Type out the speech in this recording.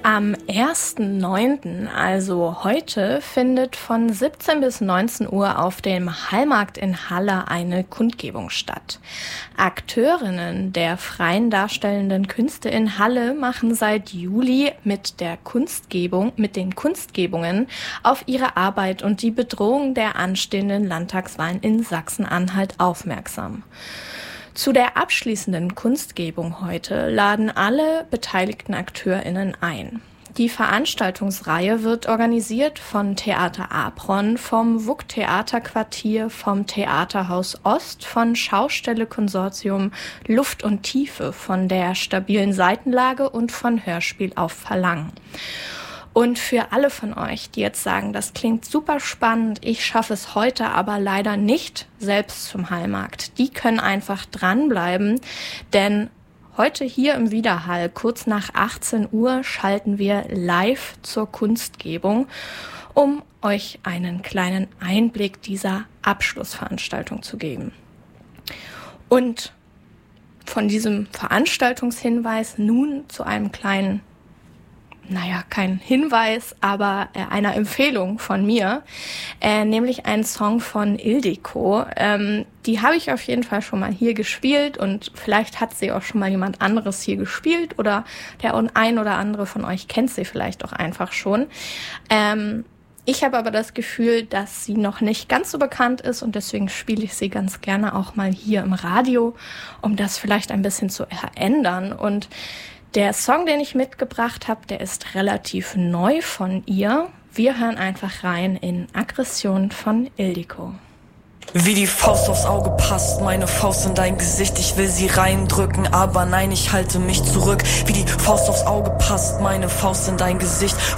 Am 1.9., also heute, findet von 17 bis 19 Uhr auf dem Hallmarkt in Halle eine Kundgebung statt. Akteurinnen der freien darstellenden Künste in Halle machen seit Juli mit den Kunstgebungen auf ihre Arbeit und die Bedrohung der anstehenden Landtagswahlen in Sachsen-Anhalt aufmerksam. Zu der abschließenden Kunstgebung heute laden alle beteiligten AkteurInnen ein. Die Veranstaltungsreihe wird organisiert von Theater Apron, vom WUK Theaterquartier, vom Theaterhaus Ost, von Schaustelle Konsortium Luft und Tiefe, von der stabilen Seitenlage und von Hörspiel auf Verlangen. Und für alle von euch, die jetzt sagen, das klingt super spannend, ich schaffe es heute aber leider nicht selbst zum Hallmarkt, die können einfach dranbleiben, denn heute hier im Widerhall, kurz nach 18 Uhr, schalten wir live zur Kunstgebung, um euch einen kleinen Einblick dieser Abschlussveranstaltung zu geben. Und von diesem Veranstaltungshinweis nun zu einem kleinen, kein Hinweis, aber einer Empfehlung von mir, nämlich einen Song von Ildiko. Die habe ich auf jeden Fall schon mal hier gespielt und vielleicht hat sie auch schon mal jemand anderes hier gespielt oder der ein oder andere von euch kennt sie vielleicht auch einfach schon. Ich habe aber das Gefühl, dass sie noch nicht ganz so bekannt ist und deswegen spiele ich sie ganz gerne auch mal hier im Radio, um das vielleicht ein bisschen zu verändern. Und der Song, den ich mitgebracht habe, der ist relativ neu von ihr. Wir hören einfach rein in Aggression von Ildiko. Wie die Faust aufs Auge passt, meine Faust in dein Gesicht, ich will sie reindrücken, aber nein, ich halte mich zurück. Wie die Faust aufs Auge passt, meine Faust in dein Gesicht,